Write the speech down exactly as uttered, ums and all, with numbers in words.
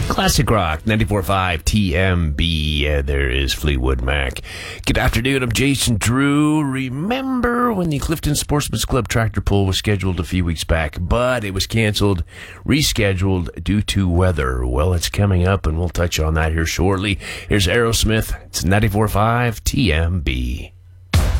Classic Rock, ninety-four point five T M B. Uh, there is Fleetwood Mac. Good afternoon, I'm Jason Drew. Remember when the Clifton Sportsman's Club tractor pull was scheduled a few weeks back, but it was canceled, rescheduled due to weather? Well, it's coming up, and we'll touch on that here shortly. Here's Aerosmith. It's ninety-four point five T M B.